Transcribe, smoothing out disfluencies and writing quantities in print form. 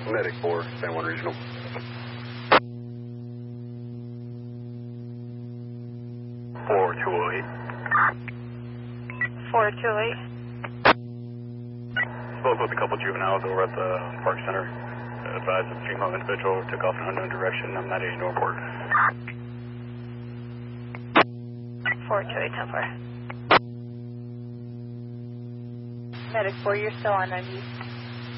Medic 4, San Juan Regional. 4208. 4208. Spoke with a couple juveniles over at the Park Center. Advised a female individual took off in an unknown direction. I'm not in Norport. 428, 10-4. Medic 4, you're still on 90.